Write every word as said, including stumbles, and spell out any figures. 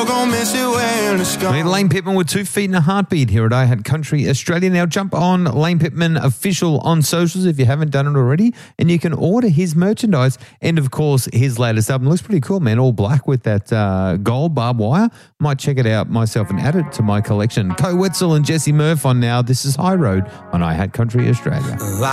you're gonna miss it when it's gone. I mean, Lane Pittman with Two Feet and a Heartbeat here at I Had Country Australia. Now jump on Lane Pittman Official on socials if you haven't done it already, and you can order his merchandise and, of course, his latest album. Looks pretty cool, man. All black with that uh, gold barbed wire. Might check it out myself and add it to my collection. Co Wetzel and Jesse Murph on now. This is High Road on I Had Country Australia.